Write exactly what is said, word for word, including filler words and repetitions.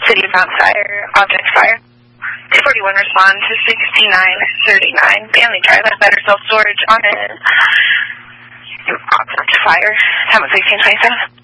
City of Mount Fire, object fire. two forty-one respond to sixty-nine thirty-nine. Family Drive has better self-storage on it. Object fire. Time was sixteen twenty-seven.